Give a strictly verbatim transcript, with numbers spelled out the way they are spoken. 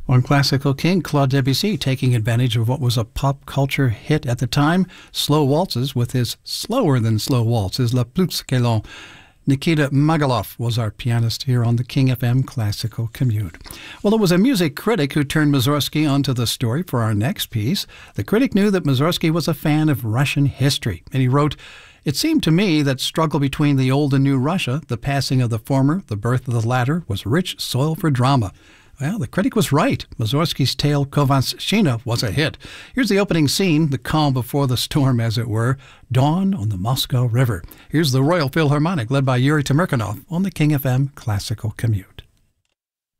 On Classical King, Claude Debussy taking advantage of what was a pop culture hit at the time, slow waltzes, with his slower than slow waltzes, La Plus que lent. Nikita Magalov was our pianist here on the King F M Classical Commute. Well, it was a music critic who turned Mussorgsky onto the story for our next piece. The critic knew that Mussorgsky was a fan of Russian history, and he wrote, "It seemed to me that struggle between the old and new Russia, the passing of the former, the birth of the latter, was rich soil for drama." Well, the critic was right. Mussorgsky's tale Kovanshchina was a hit. Here's the opening scene, the calm before the storm, as it were, dawn on the Moscow River. Here's the Royal Philharmonic, led by Yuri Temirkanov, on the King F M Classical Commute.